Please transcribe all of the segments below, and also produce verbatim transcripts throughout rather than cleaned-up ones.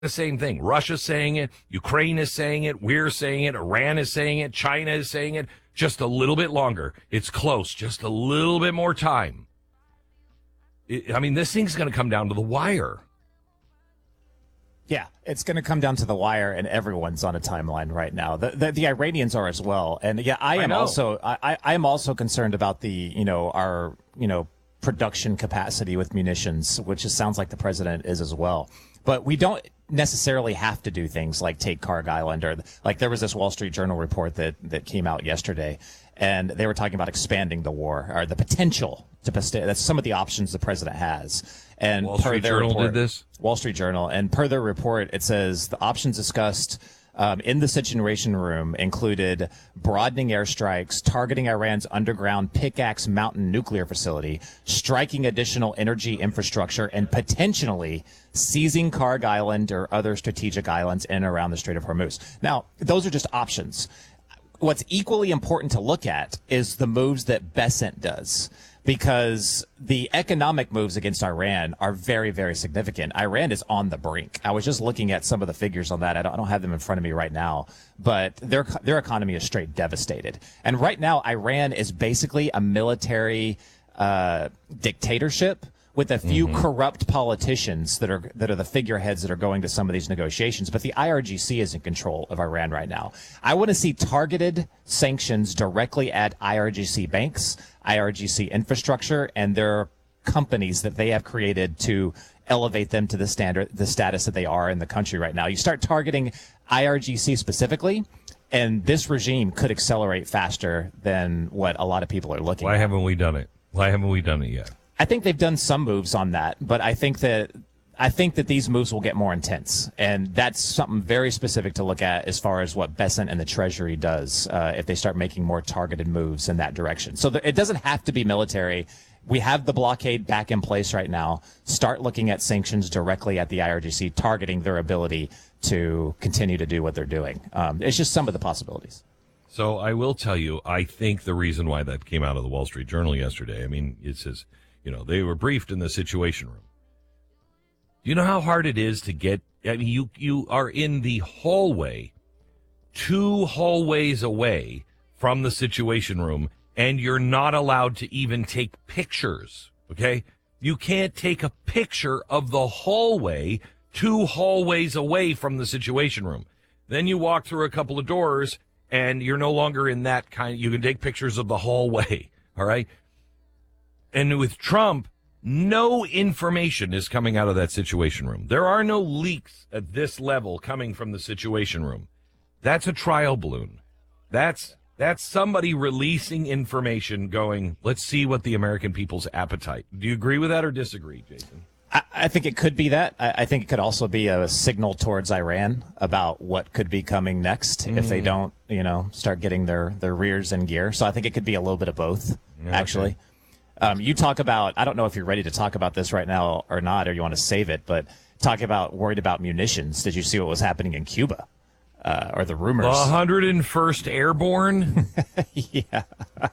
the same thing. Russia's saying it. Ukraine is saying it. We're saying it. Iran is saying it. China is saying it. Just a little bit longer. It's close. Just a little bit more time. It, I mean, this thing's going to come down to the wire. Yeah, it's going to come down to the wire, and everyone's on a timeline right now. The the, the Iranians are as well, and yeah, I am I also I, I am also concerned about the you know our you know production capacity with munitions, which it sounds like the president is as well. But we don't necessarily have to do things like take Karg Island, or like there was this Wall Street Journal report that that came out yesterday, and they were talking about expanding the war or the potential to that's some of the options the president has. And Wall per Street their Journal report, did this? Wall Street Journal. And per their report, it says the options discussed um, in the Situation Room included broadening airstrikes, targeting Iran's underground Pickaxe Mountain nuclear facility, striking additional energy infrastructure, and potentially seizing Karg Island or other strategic islands in and around the Strait of Hormuz. Now, those are just options. What's equally important to look at is the moves that Bessent does, because the economic moves against Iran are very, very significant. Iran is on the brink. I was just looking at some of the figures on that. I don't, I don't have them in front of me right now, but their their economy is straight devastated. And right now, Iran is basically a military uh, dictatorship with a few mm-hmm. corrupt politicians that are that are the figureheads that are going to some of these negotiations. But the I R G C is in control of Iran right now. I want to see targeted sanctions directly at I R G C banks, I R G C infrastructure, and their companies that they have created to elevate them to the standard, the status that they are in the country right now. You start targeting I R G C specifically, and this regime could accelerate faster than what a lot of people are looking Why at. Why haven't we done it? Why haven't we done it yet? I think they've done some moves on that, but I think that I think that these moves will get more intense, and that's something very specific to look at as far as what Bessent and the Treasury does uh, if they start making more targeted moves in that direction. So th- it doesn't have to be military. We have the blockade back in place right now. Start looking at sanctions directly at the I R G C, targeting their ability to continue to do what they're doing. Um, it's just some of the possibilities. So I will tell you, I think the reason why that came out of the Wall Street Journal yesterday, I mean, it says, you know, they were briefed in the Situation Room. Do you know how hard it is to get, I mean, you, you are in the hallway, two hallways away from the Situation Room, and you're not allowed to even take pictures, okay? You can't take a picture of the hallway two hallways away from the Situation Room. Then you walk through a couple of doors, and you're no longer in that kind, you can take pictures of the hallway, all right? And with Trump, no information is coming out of that Situation Room. There are no leaks at this level coming from the Situation Room. That's a trial balloon. That's that's somebody releasing information going, let's see what the American people's appetite. Do you agree with that or disagree, Jason? I, I think it could be that. I, I think it could also be a signal towards Iran about what could be coming next mm. if they don't, you know, start getting their, their rears in gear. So I think it could be a little bit of both, okay. actually. Um, you talk about, I don't know if you're ready to talk about this right now or not, or you want to save it, but talk about worried about munitions. Did you see what was happening in Cuba? Uh, or the rumors? one hundred first Airborne? Yeah.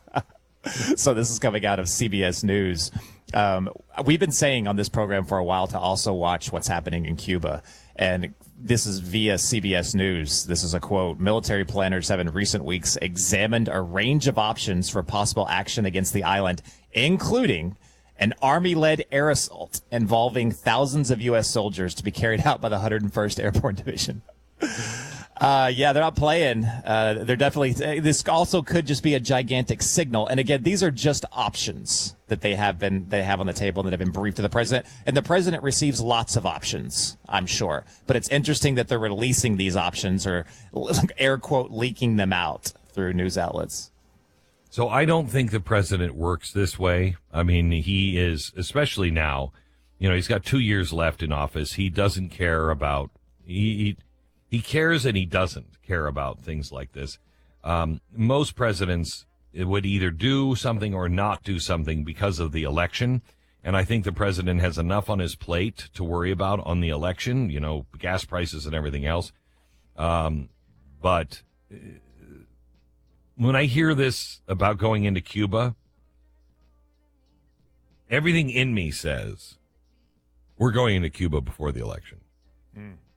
So this is coming out of C B S News. Um, we've been saying on this program for a while to also watch what's happening in Cuba. And this is via C B S News. This is a quote. Military planners have in recent weeks examined a range of options for possible action against the island, including an Army-led air assault involving thousands of U S soldiers to be carried out by the one hundred first Airborne Division. Uh, yeah, they're not playing. Uh, they're definitely, this also could just be a gigantic signal. And again, these are just options that they have been, they have on the table that have been briefed to the president. And the president receives lots of options, I'm sure. But it's interesting that they're releasing these options or air quote leaking them out through news outlets. So I don't think the president works this way. I mean, he is, especially now, you know, he's got two years left in office. He doesn't care about, he, he He cares and he doesn't care about things like this. Um, most presidents would either do something or not do something because of the election. And I think the president has enough on his plate to worry about on the election, you know, gas prices and everything else. Um, but when I hear this about going into Cuba, everything in me says we're going into Cuba before the election. Mm.